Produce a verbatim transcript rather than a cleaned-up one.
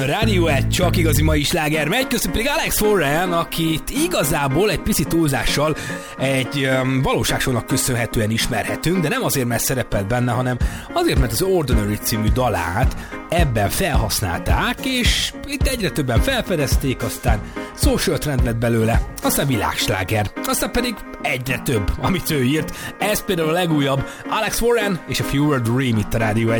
Rádió egy csak igazi mai sláger megy, köszönöm pedig Alex Warren, akit igazából egy pici túlzással egy um, valóságsónak köszönhetően ismerhetünk, de nem azért, mert szerepelt benne, hanem azért, mert az Ordinary című dalát ebben felhasználták, és itt egyre többen felfedezték, aztán social trend lett belőle, aztán világsláger, aztán pedig egyre több, amit ő írt. Ez például a legújabb Alex Warren és a Fewer Dream itt a Rádió egy.